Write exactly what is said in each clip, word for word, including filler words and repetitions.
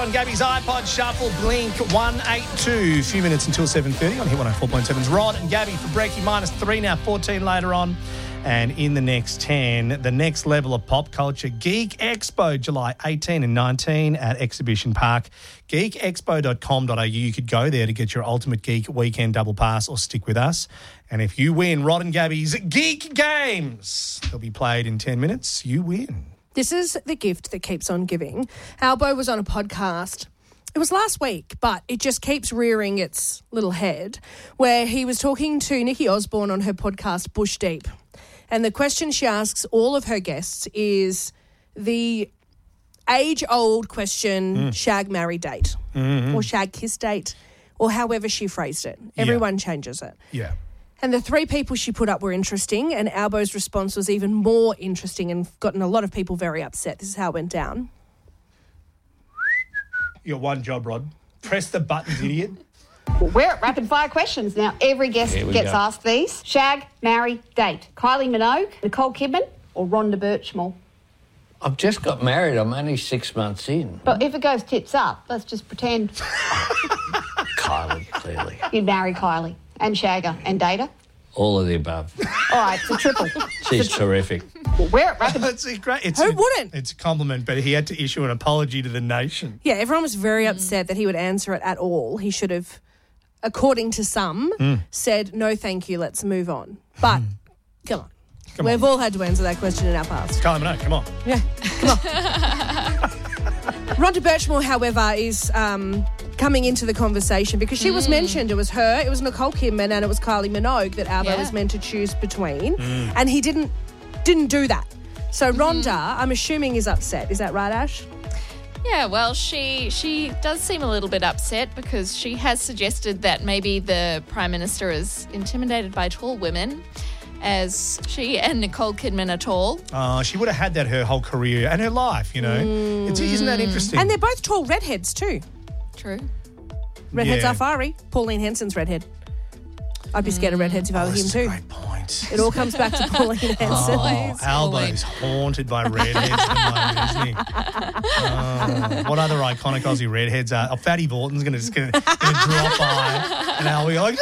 on Gabby's iPod Shuffle. Blink one eighty-two. A few minutes until seven thirty on Hit one oh four point seven's Rod and Gabby for Breaky. Minus three now, fourteen later on. And in the next ten, the next level of pop culture, Geek Expo, July eighteenth and nineteenth at Exhibition Park. geek expo dot com dot a u. You could go there to get your Ultimate Geek Weekend Double Pass or stick with us. And if you win Rod and Gabby's Geek Games, they'll be played in ten minutes. You win. This is the gift that keeps on giving. Albo was on a podcast. It was last week, but it just keeps rearing its little head, where he was talking to Nikki Osborne on her podcast Bush Deep. And the question she asks all of her guests is the age-old question, mm. shag, marry, date, mm-hmm. or shag, kiss, date, or however she phrased it. Everyone yeah. changes it. Yeah. And the three people she put up were interesting, and Albo's response was even more interesting and gotten a lot of people very upset. This is how it went down. Your one job, Rod. Press the buttons, idiot. Well, we're at rapid fire questions now. Every guest gets go. asked these. Shag, marry, date. Kylie Minogue, Nicole Kidman, or Rhonda Birchmore? I've just got married. I'm only six months in. But if it goes tits up, let's just pretend. Kylie, clearly. You'd marry Kylie and shag her and date her? All of the above. All right, it's a triple. She's terrific. Well, we're at rapid... It's a great, it's Who a, wouldn't? It's a compliment, but he had to issue an apology to the nation. Yeah, everyone was very upset that he would answer it at all. He should have, according to some, mm. said, no, thank you, let's move on. But, mm. come on. Come We've on. all had to answer that question in our past. Kylie Minogue, come on. Yeah, come on. Rhonda Birchmore, however, is um, coming into the conversation because she mm. was mentioned. It was her, it was Nicole Kidman, and it was Kylie Minogue that Albo yeah. was meant to choose between. Mm. And he didn't didn't do that. So Rhonda, mm. I'm assuming, is upset. Is that right, Ash? Yeah, well, she she does seem a little bit upset because she has suggested that maybe the Prime Minister is intimidated by tall women, as she and Nicole Kidman are tall. Oh, she would have had that her whole career and her life, you know. Mm. It's, isn't that interesting? And they're both tall redheads too. True. Redheads Yeah. are fiery. Pauline Hanson's redhead. I'd be scared of redheads if I Oh, was him that's a too. great point. It all comes back to Pauline Hanson. Oh, Albo's haunted by redheads at the moment, isn't he? Oh, what other iconic Aussie redheads are? Oh, Fatty Borton's going to just gonna, gonna drop by, and Albo like,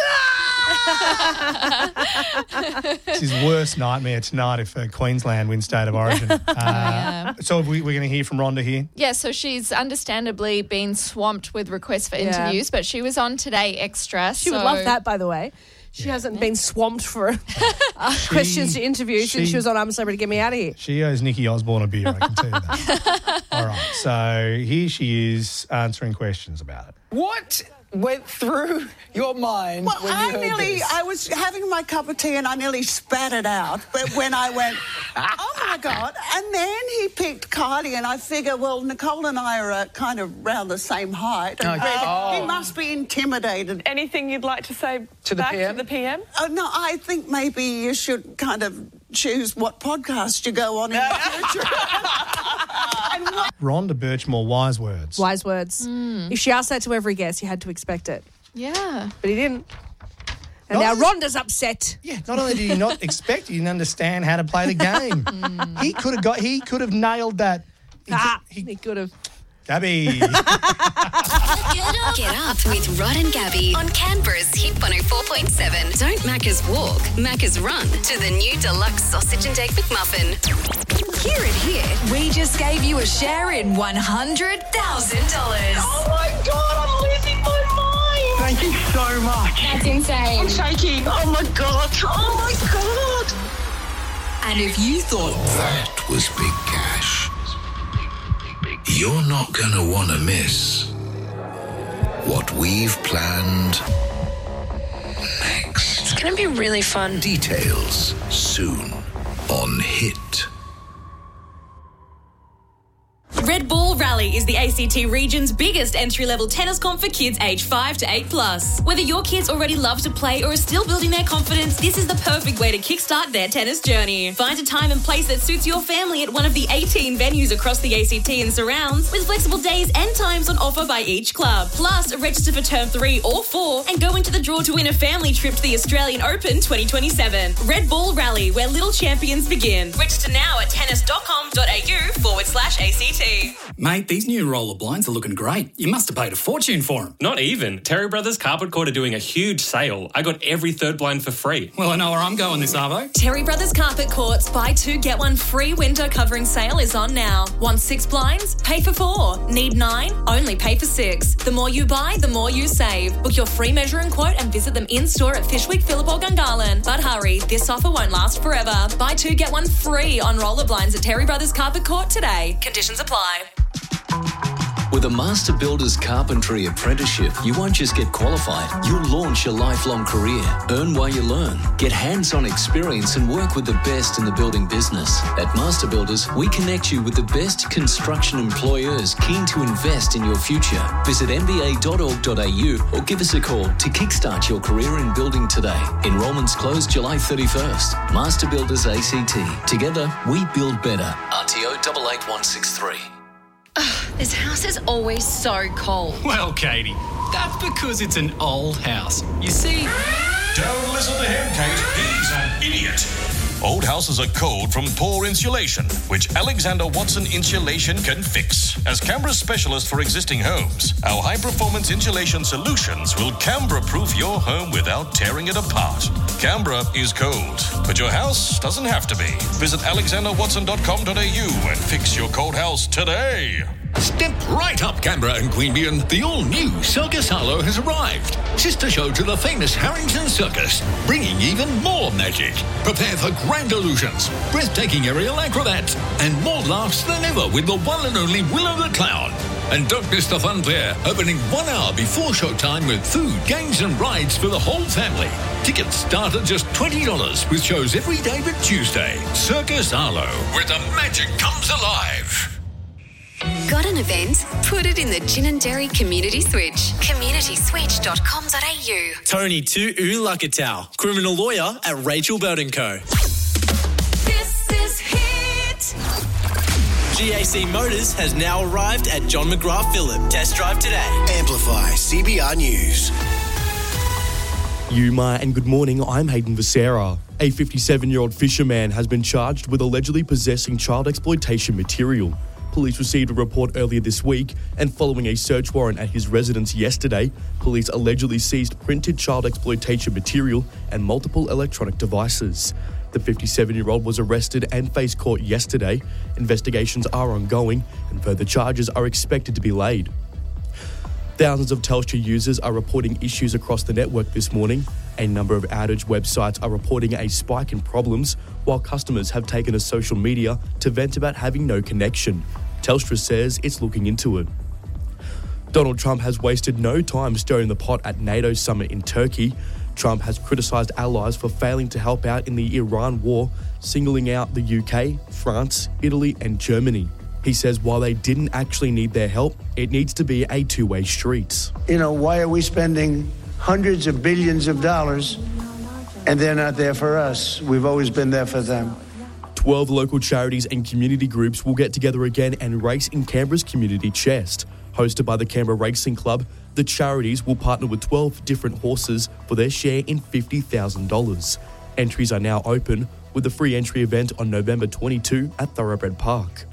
ah! It's his worst nightmare tonight if uh, Queensland wins State of Origin. Uh, Yeah. So we, we're going to hear from Rhonda here. Yeah, so she's understandably been swamped with requests for Yeah. interviews, but she was on Today Extra. She so... would love that, by the way. She Yeah. hasn't been swamped for uh, questions to interview she- since she was on I'm a Celebrity, Get Me Out of Here. She owes Nikki Osborne a beer, I can tell you that. All right, so here she is answering questions about it. What went through your mind Well, when you I heard nearly, this? I was having my cup of tea and I nearly spat it out but when I went, oh my God. And then he picked Kylie and I figure, well, Nicole and I are uh, kind of around the same height. And Okay. really, Oh. he must be intimidated. Anything you'd like to say To the back P M? to the P M? Oh, no, I think maybe you should kind of choose what podcast you go on in the future. And what Rhonda Birchmore, wise words. Wise words. If she asked that to every guest, you had to expect it. Yeah. But he didn't. And No. now Rhonda's upset. Yeah, not only did he not expect, he didn't understand how to play the game. He could have got. He could have nailed that. He, Ah, he, he could have. Gabby. Get up with Rod and Gabby on Canberra's Hit one oh four point seven. Don't Macca's walk, Macca's run to the new deluxe sausage and egg McMuffin. Hear it here. We just gave you a share in one hundred thousand dollars. oh my God, I'm losing my mind. Thank you so much. That's insane. I'm shaking. Oh my God. Oh my God. And if you thought That was big cash. You're not going to want to miss what we've planned next. it's going to be really fun. Details soon on Hit. Red Ball Rally is the A C T region's biggest entry-level tennis comp for kids aged five to eight plus. Whether your kids already love to play or are still building their confidence, this is the perfect way to kickstart their tennis journey. Find a time and place that suits your family at one of the eighteen venues across the A C T and surrounds, with flexible days and times on offer by each club. Plus, register for term three or four and go into the draw to win a family trip to the Australian Open twenty twenty-seven. Red Ball Rally, where little champions begin. Register now at tennis.com.au forward slash ACT. Mate, these new roller blinds are looking great. You must have paid a fortune for them. Not even. Terry Brothers Carpet Court are doing a huge sale. I got every third blind for free. Well, I know where I'm going this Arvo. Terry Brothers Carpet Court's buy two, get one free window covering sale is on now. Want six blinds? Pay for four. Need nine? Only pay for six. The more you buy, the more you save. Book your free measure and quote and visit them in-store at Fishwick, Phillip or Gungahlin. But hurry, this offer won't last forever. Buy two, get one free on roller blinds at Terry Brothers Carpet Court today. Conditions apply. With a Master Builders Carpentry Apprenticeship, you won't just get qualified, you'll launch your lifelong career. Earn while you learn, get hands-on experience and work with the best in the building business. At Master Builders, we connect you with the best construction employers keen to invest in your future. Visit m b a dot org dot a u or give us a call to kickstart your career in building today. Enrollments close July thirty-first. Master Builders A C T. Together, we build better. R T O eight eight one six three. This house is always so cold. Well, Katie, that's because it's an old house. You see... Don't listen to him, Kate. He's an idiot. Old houses are cold from poor insulation, which Alexander Watson Insulation can fix. As Canberra's specialist for existing homes, our high-performance insulation solutions will Canberra-proof your home without tearing it apart. Canberra is cold, but your house doesn't have to be. Visit alexander watson dot com dot a u and fix your cold house today. Step right up, Canberra and Queanbeyan. The all-new Circus Harlow has arrived. Sister show to the famous Harrington Circus, bringing even more magic. Prepare for grand illusions, breathtaking aerial acrobats, and more laughs than ever with the one and only Willow the Clown. And don't miss the fun fair, opening one hour before showtime with food, games and rides for the whole family. Tickets start at just twenty dollars with shows every day but Tuesday. Circus Harlow, where the magic comes alive. Got an event? Put it in the Gin and Dairy Community Switch. community switch dot com dot a u. Tony Tu Ulakatau, criminal lawyer at Rachel Bird and Co. This is Hit. G A C Motors has now arrived at John McGrath Phillip. Test drive today. Amplify C B R News. Yuma and good morning, I'm Hayden Becerra. A fifty-seven-year-old fisherman has been charged with allegedly possessing child exploitation material. Police received a report earlier this week, and following a search warrant at his residence yesterday, police allegedly seized printed child exploitation material and multiple electronic devices. The fifty-seven-year-old was arrested and faced court yesterday. Investigations are ongoing, and further charges are expected to be laid. Thousands of Telstra users are reporting issues across the network this morning. A number of outage websites are reporting a spike in problems, while customers have taken to social media to vent about having no connection. Telstra says it's looking into it. Donald Trump has wasted no time stirring the pot at NATO summit in Turkey. Trump has criticised allies for failing to help out in the Iran war, singling out the U K, France, Italy and Germany. He says while they didn't actually need their help, it needs to be a two-way street. You know, why are we spending hundreds of billions of dollars and they're not there for us? We've always been there for them. twelve local charities and community groups will get together again and race in Canberra's Community Chest. Hosted by the Canberra Racing Club, the charities will partner with twelve different horses for their share in fifty thousand dollars. Entries are now open, with a free entry event on November twenty-second at Thoroughbred Park.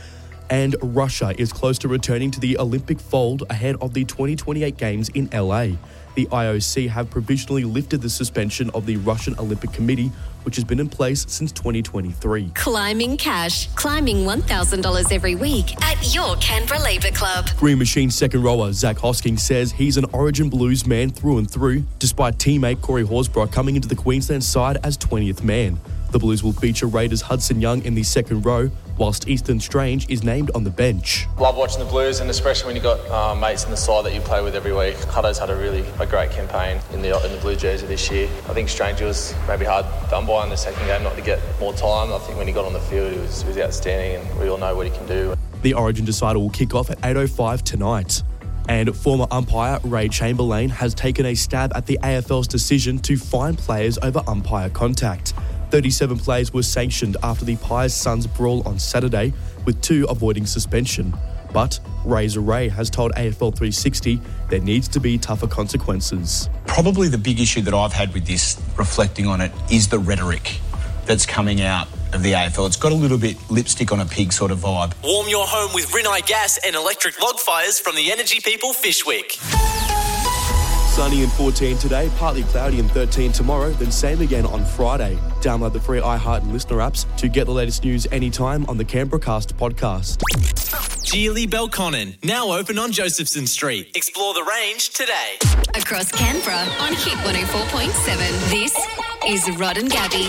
And Russia is close to returning to the Olympic fold ahead of the twenty twenty-eight Games in L A. The I O C have provisionally lifted the suspension of the Russian Olympic Committee, which has been in place since twenty twenty-three. Climbing Cash. Climbing one thousand dollars every week at your Canberra Labour Club. Green Machine second rower Zach Hosking says he's an Origin Blues man through and through, despite teammate Corey Horsburgh coming into the Queensland side as twentieth man. The Blues will feature Raiders Hudson Young in the second row, whilst Easton Strange is named on the bench. Love watching the Blues, and especially when you've got uh, mates in the side that you play with every week. Hutto's had a really a great campaign in the in the blue jersey this year. I think Strange was maybe hard done by in the second game not to get more time. I think when he got on the field, he was, he was outstanding, and we all know what he can do. The Origin decider will kick off at eight oh five tonight. And former umpire Ray Chamberlain has taken a stab at the A F L's decision to fine players over umpire contact. thirty-seven players were sanctioned after the Pies Suns brawl on Saturday, with two avoiding suspension. But Razor Ray has told A F L three sixty there needs to be tougher consequences. Probably the big issue that I've had with this, reflecting on it, is the rhetoric that's coming out of the A F L. It's got a little bit lipstick on a pig sort of vibe. Warm your home with Rinnai Gas and electric log fires from the Energy People Fish Week. Sunny and fourteen today, partly cloudy and thirteen tomorrow, then same again on Friday. Download the free iHeart and Listener apps to get the latest news anytime on the Canberracast podcast. Geely Belconnen, now open on Josephson Street. Explore the range today. Across Canberra on Hit one oh four point seven. This is Rod and Gabby.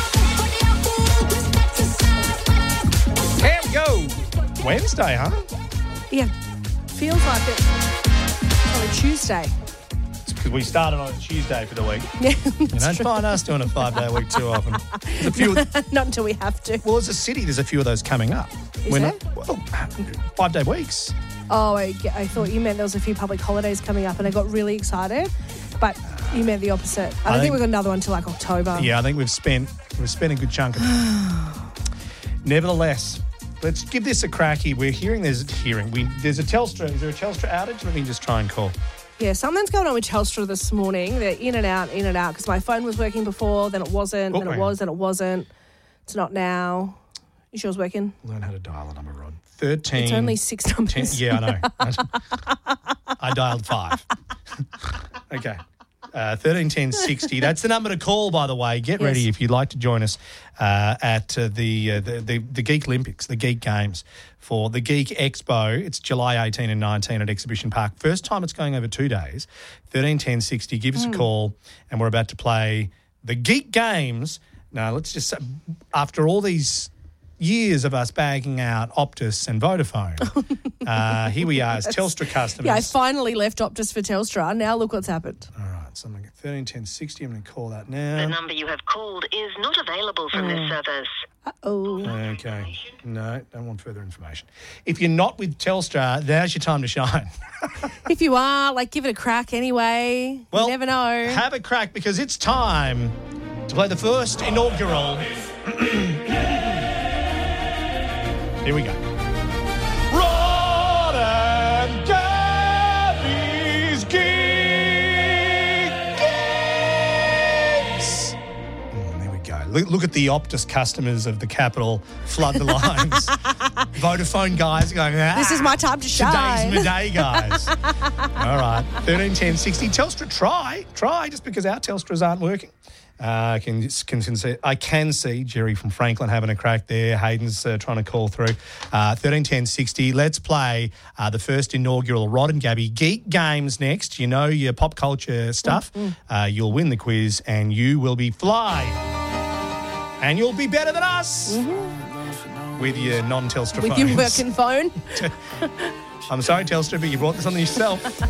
Here we go. Wednesday, huh? Yeah, feels like it. On a Tuesday. Because we started on a Tuesday for the week. Yeah, you don't find us doing a five-day week too often. There's a few. Not until we have to. Well, as a city, there's a few of those coming up. Is We're there? not- well, five-day weeks. Oh, I, I thought you meant there was a few public holidays coming up and I got really excited. But you meant the opposite. I don't I think, think- we've got another one till like October. Yeah, I think we've spent we've spent a good chunk of it. Nevertheless, let's give this a crack here. We're hearing there's hearing we there's a Telstra. Is there a Telstra outage? Let me just try and call. Yeah, something's going on with Telstra this morning. They're in and out, in and out, because my phone was working before, then it wasn't, Oh, then it hang was, then it wasn't. It's not now. Is yours working? Learn how to dial a number, Rod. Thirteen. It's only six numbers. ten, yeah, I know. I dialed five. Okay. Uh, thirteen ten sixty. That's the number to call, by the way. Get Yes. ready if you'd like to join us uh, at uh, the, uh, the the the Geek Olympics, the Geek Games for the Geek Expo. It's July eighteen and nineteen at Exhibition Park. First time it's going over two days. thirteen ten sixty. Give us Mm. a call, and we're about to play the Geek Games. Now, let's just say, after all these years of us bagging out Optus and Vodafone, uh, here we are as Telstra customers. Yeah, I finally left Optus for Telstra. Now look what's happened. All right, so I'm going to get thirteen ten sixty. I'm going to call that now. The number you have called is not available from this service. Uh-oh. Okay. No, don't want further information. If you're not with Telstra, now's your time to shine. If you are, like, give it a crack anyway. Well, you never know. Have a crack because it's time to play the first inaugural. Here we go. Rod and Gabby's Geek Games. Mm, there we go. Look, look at the Optus customers of the capital flood the lines. Vodafone guys going, ah, This is my time to shine. Today's my day, guys. All right. thirteen ten sixty. Telstra, try. Try just because our Telstras aren't working. Uh, I can, can, can see, I can see Jerry from Franklin having a crack there. Hayden's uh, trying to call through. Uh, thirteen ten sixty. Let's play uh, the first inaugural Rod and Gabby Geek Games next. You know your pop culture stuff. Mm, Uh, you'll win the quiz and you will be fly. And you'll be better than us Mm-hmm. with your non-Telstra With phones. your working phone. I'm sorry, Telstra, but you brought this on yourself.